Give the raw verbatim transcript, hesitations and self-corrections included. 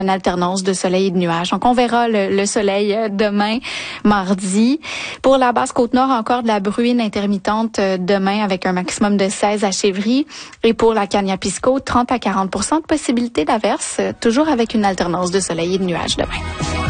Une alternance de soleil et de nuages. Donc, on verra le, le soleil demain, mardi. Pour la Basse-Côte-Nord, encore de la bruine intermittente demain avec un maximum de seize à Chevry. Et pour la Kaniapisco, trente à quarante pour cent de possibilité d'averse, toujours avec une alternance de soleil et de nuages demain.